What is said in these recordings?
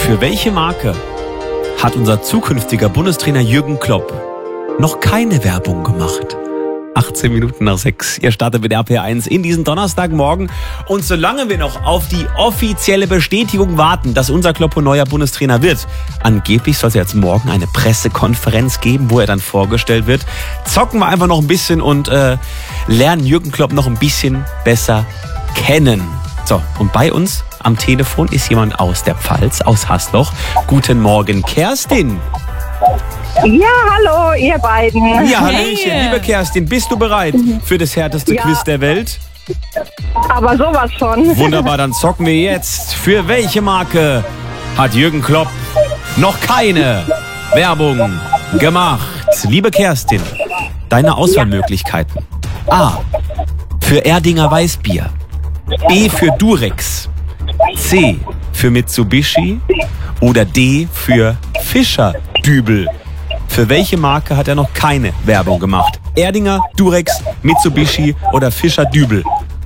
Für welche Marke hat unser zukünftiger Bundestrainer Jürgen Klopp noch keine Werbung gemacht? 18 Minuten nach 6. Ihr startet mit RPR1 in diesen Donnerstagmorgen. Und solange wir noch auf die offizielle Bestätigung warten, dass unser Kloppo neuer Bundestrainer wird, angeblich soll es jetzt morgen eine Pressekonferenz geben, wo er dann vorgestellt wird, zocken wir einfach noch ein bisschen und lernen Jürgen Klopp noch ein bisschen besser kennen. So, und bei uns am Telefon ist jemand aus der Pfalz, aus Hasloch. Guten Morgen, Kerstin. Ja, hallo, ihr beiden. Ja, hallöchen, liebe Kerstin, bist du bereit für das härteste Quiz der Welt? Aber sowas von. Wunderbar, dann zocken wir jetzt. Für welche Marke hat Jürgen Klopp noch keine Werbung gemacht? Liebe Kerstin, deine Auswahlmöglichkeiten. A. Für Erdinger Weißbier. B. Für Durex. C. Für Mitsubishi. Oder D. Für Fischer Dübel. Für welche Marke hat er noch keine Werbung gemacht? Erdinger, Durex, Mitsubishi oder Fischer Dübel?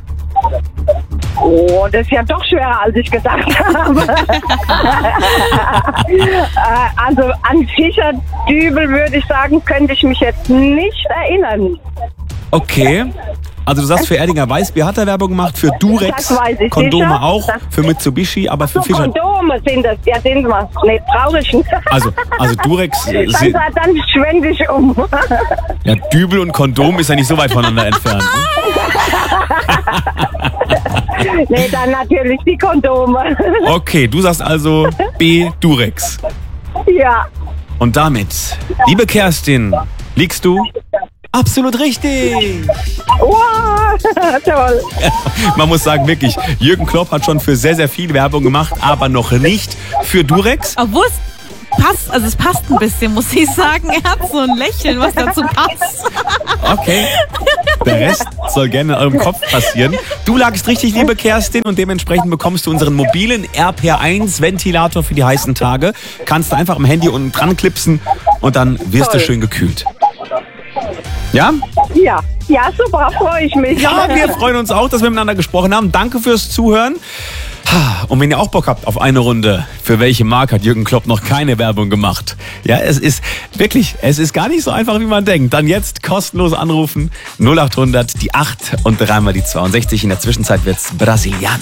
Oh, das ist ja doch schwerer, als ich gedacht habe. Also an Fischer Dübel würde ich sagen, könnte ich mich jetzt nicht erinnern. Okay. Also du sagst, für Erdinger Weißbier hat er Werbung gemacht, für Durex, Das weiß ich Kondome sicher. auch, für Mitsubishi, aber für So, Fischer... Kondome sind das. Ja, sind wir. Nee, traurig. Also Durex... Dann schwende ich um. Ja, Dübel und Kondom ist ja nicht so weit voneinander entfernt. Ne? Nee, dann natürlich die Kondome. Okay, du sagst also B, Durex. Ja. Und damit, liebe Kerstin, liegst du absolut richtig. Wow, toll. Man muss sagen, wirklich, Jürgen Klopp hat schon für sehr, sehr viel Werbung gemacht, aber noch nicht für Durex. Obwohl es passt ein bisschen, muss ich sagen. Er hat so ein Lächeln, was dazu passt. Okay. Der Rest soll gerne in eurem Kopf passieren. Du lagst richtig, liebe Kerstin, und dementsprechend bekommst du unseren mobilen RPR1-Ventilator für die heißen Tage. Kannst du einfach am Handy unten dran klipsen und dann wirst du schön gekühlt. Ja? Ja, super, freue ich mich. Ja, wir freuen uns auch, dass wir miteinander gesprochen haben. Danke fürs Zuhören. Und wenn ihr auch Bock habt auf eine Runde, für welche Marke hat Jürgen Klopp noch keine Werbung gemacht? Ja, es ist gar nicht so einfach, wie man denkt. Dann jetzt kostenlos anrufen, 0800 die 8 und dreimal die 62. In der Zwischenzeit wird's brasilianisch.